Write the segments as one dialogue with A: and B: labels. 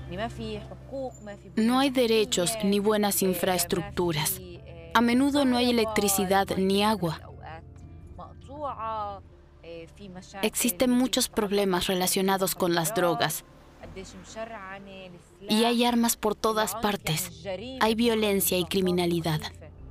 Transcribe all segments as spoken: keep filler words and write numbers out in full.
A: No hay derechos ni buenas infraestructuras. A menudo no hay electricidad ni agua. Existen muchos problemas relacionados con las drogas. Y hay armas por todas partes. Hay violencia y criminalidad.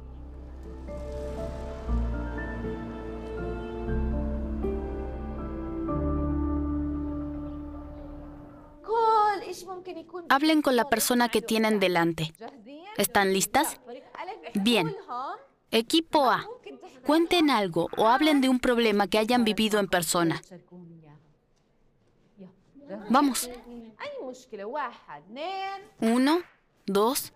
A: Hablen con la persona que tienen delante. ¿Están listas? Bien. Equipo A. Cuenten algo o hablen de un problema que hayan vivido en persona. Vamos. Uno, dos.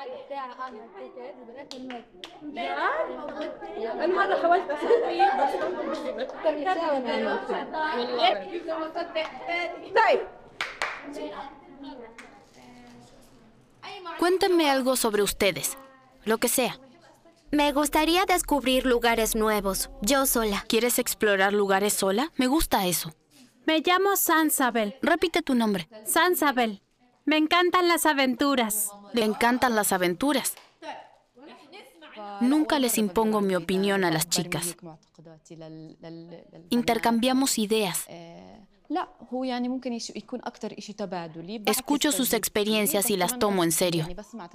A: Cuéntenme algo sobre ustedes, lo que sea.
B: Me gustaría descubrir lugares nuevos, yo sola.
A: ¿Quieres explorar lugares sola? Me gusta eso.
C: Me llamo Sansabel.
A: Repite tu nombre.
C: Sansabel. Me encantan las aventuras.
A: Le encantan las aventuras. Nunca les impongo mi opinión a las chicas. Intercambiamos ideas. Escucho sus experiencias y las tomo en serio.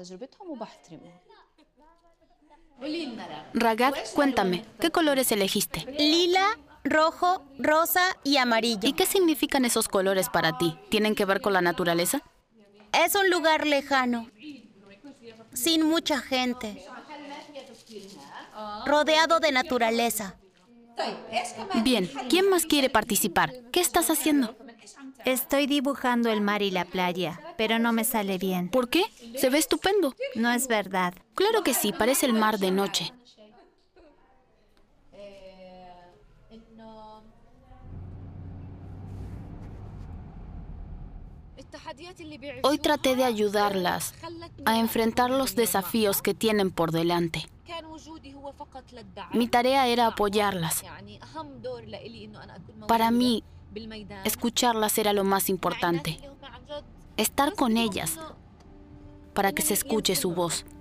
A: Ragat, cuéntame, ¿qué colores elegiste?
B: Lila, rojo, rosa y amarillo.
A: ¿Y qué significan esos colores para ti? ¿Tienen que ver con la naturaleza?
B: Es un lugar lejano, sin mucha gente, rodeado de naturaleza.
A: Bien, ¿quién más quiere participar? ¿Qué estás haciendo?
D: Estoy dibujando el mar y la playa, pero no me sale bien.
A: ¿Por qué? Se ve estupendo.
D: No es verdad.
A: Claro que sí, parece el mar de noche. Hoy traté de ayudarlas a enfrentar los desafíos que tienen por delante. Mi tarea era apoyarlas. Para mí, escucharlas era lo más importante. Estar con ellas para que se escuche su voz.